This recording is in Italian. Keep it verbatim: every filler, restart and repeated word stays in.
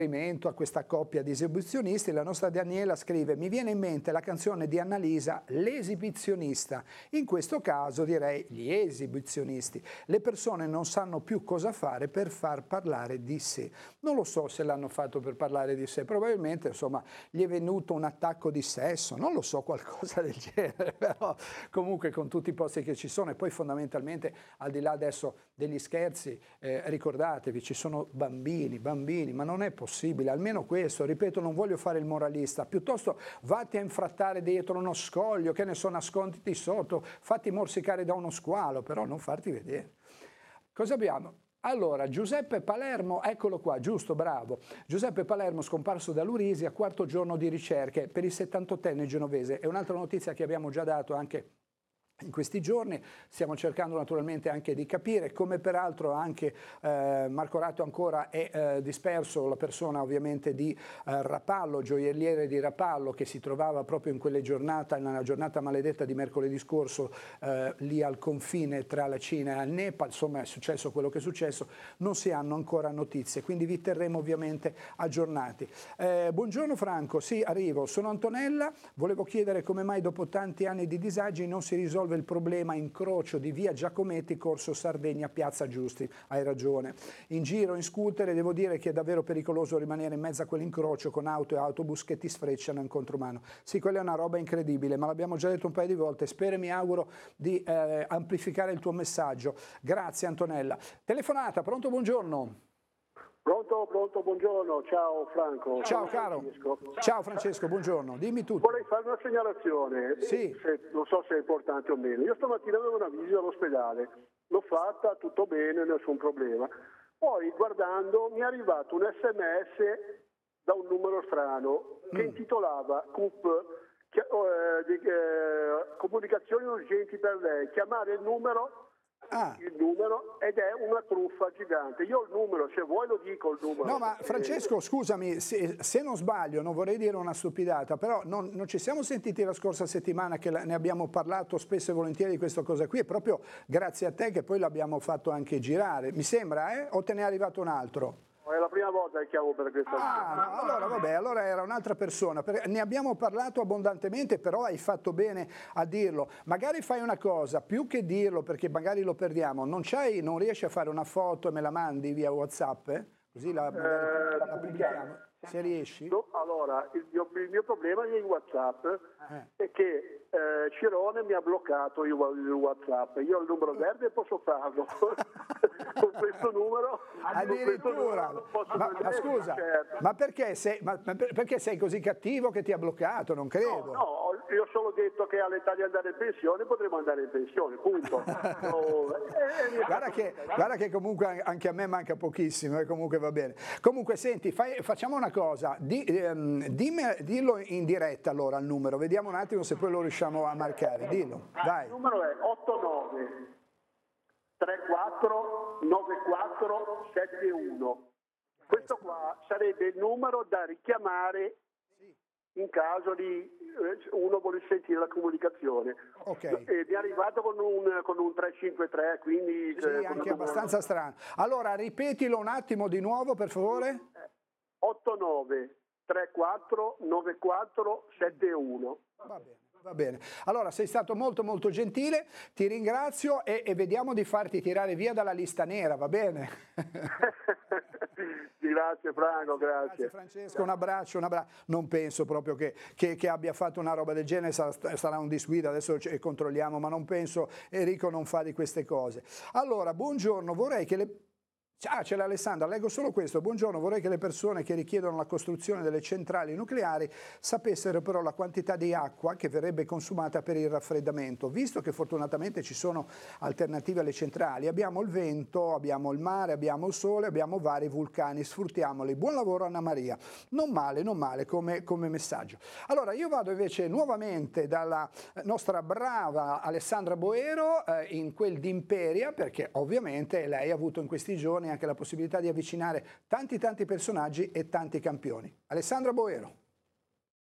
a questa coppia di esibizionisti. La nostra Daniela scrive: mi viene in mente la canzone di Annalisa, L'esibizionista. In questo caso direi gli esibizionisti. Le persone non sanno più cosa fare per far parlare di sé. Non lo so se l'hanno fatto per parlare di sé, probabilmente insomma gli è venuto un attacco di sesso, non lo so, qualcosa del genere, però comunque con tutti i posti che ci sono. E poi fondamentalmente, al di là adesso degli scherzi, eh, ricordatevi, ci sono bambini, bambini, ma non è possibile. Possibile, almeno questo, ripeto, non voglio fare il moralista, piuttosto vatti a infrattare dietro uno scoglio, che ne so, nasconditi sotto, fatti morsicare da uno squalo, però non farti vedere. Cosa abbiamo? Allora, Giuseppe Palermo, eccolo qua, giusto, bravo. Giuseppe Palermo scomparso da Lurisi a quarto giorno di ricerche per il settantottenne genovese. È un'altra notizia che abbiamo già dato anche in questi giorni. Stiamo cercando naturalmente anche di capire, come peraltro anche eh, Marco Ratto ancora è eh, disperso, la persona ovviamente di eh, Rapallo, gioielliere di Rapallo, che si trovava proprio in quelle giornate, nella giornata maledetta di mercoledì scorso, eh, lì al confine tra la Cina e il Nepal. Insomma, è successo quello che è successo, non si hanno ancora notizie, quindi vi terremo ovviamente aggiornati. Eh, buongiorno Franco, sì, arrivo, sono Antonella, volevo chiedere come mai dopo tanti anni di disagi non si risolve il problema incrocio di via Giacometti, corso Sardegna, piazza Giusti. Hai ragione. In giro in scooter, devo dire che è davvero pericoloso rimanere in mezzo a quell'incrocio con auto e autobus che ti sfrecciano in contromano. Sì, quella è una roba incredibile, ma l'abbiamo già detto un paio di volte. Spero e mi auguro di eh, amplificare il tuo messaggio. Grazie Antonella. Telefonata, pronto, buongiorno. Pronto, pronto, buongiorno, ciao Franco. Ciao caro, Francesco. Ciao Francesco, buongiorno, dimmi tutto. Vorrei fare una segnalazione, sì. se, non so se è importante o meno. Io stamattina avevo una visita all'ospedale, l'ho fatta, tutto bene, nessun problema. Poi guardando mi è arrivato un sms da un numero strano che mm. intitolava C U P, eh, di, eh, comunicazioni urgenti per lei, chiamare il numero... Ah. il numero, ed è una truffa gigante. Io ho il numero, se vuoi lo dico il numero. No, ma Francesco, scusami, se, se non sbaglio, non vorrei dire una stupidata, però non, non ci siamo sentiti la scorsa settimana che la, ne abbiamo parlato spesso e volentieri di questa cosa qui, è proprio grazie a te che poi l'abbiamo fatto anche girare. Mi sembra, eh? O te ne è arrivato un altro? È la prima volta che chiamo per questa ah, no, allora vabbè, allora era un'altra persona. Ne abbiamo parlato abbondantemente, però hai fatto bene a dirlo. Magari fai una cosa, più che dirlo, perché magari lo perdiamo, non, c'hai, non riesci a fare una foto e me la mandi via WhatsApp? Eh? Così la, magari, eh, la pubblichiamo, se riesci? No, allora, il mio, il mio problema di WhatsApp eh. è che eh, Cirone mi ha bloccato il, il WhatsApp. Io ho il numero verde e posso farlo. Con questo numero addirittura. Ma, ma scusa, certo. ma, perché sei, ma perché sei così cattivo che ti ha bloccato? Non credo. No, no, io ho solo detto che all'età di andare in pensione potremo andare in pensione, punto. no, eh, eh, guarda, che, guarda che comunque anche a me manca pochissimo e eh, comunque va bene. Comunque senti, fai, facciamo una cosa, di, ehm, dimmi, dillo in diretta allora il numero, vediamo un attimo se poi lo riusciamo a marcare, dillo, vai. Il numero è otto nove tre quattro nove quattro sette uno. Questo qua sarebbe il numero da richiamare in caso di eh, uno vuole sentire la comunicazione. Okay. E mi è arrivato con un, con un tre cinque tre, quindi... Sì, eh, anche abbastanza una... strano. Allora, ripetilo un attimo di nuovo, per favore. otto nove tre quattro nove quattro sette uno. Va bene. Va bene, allora sei stato molto molto gentile, ti ringrazio e, e vediamo di farti tirare via dalla lista nera, va bene? Grazie Franco, grazie. Grazie Francesco, un abbraccio, un abbraccio. Non penso proprio che, che, che abbia fatto una roba del genere, sarà, sarà un disguido, adesso controlliamo, ma non penso, Enrico non fa di queste cose. Allora, buongiorno, vorrei che le... Ah, c'è l'Alessandra, leggo solo questo. Buongiorno, vorrei che le persone che richiedono la costruzione delle centrali nucleari sapessero però la quantità di acqua che verrebbe consumata per il raffreddamento. Visto che fortunatamente ci sono alternative alle centrali, abbiamo il vento, abbiamo il mare, abbiamo il sole, abbiamo vari vulcani, sfruttiamoli. Buon lavoro Anna Maria. Non male, non male come, come messaggio. Allora io vado invece nuovamente dalla nostra brava Alessandra Boero eh, in quel di Imperia, perché ovviamente lei ha avuto in questi giorni anche la possibilità di avvicinare tanti tanti personaggi e tanti campioni. Alessandra Boero.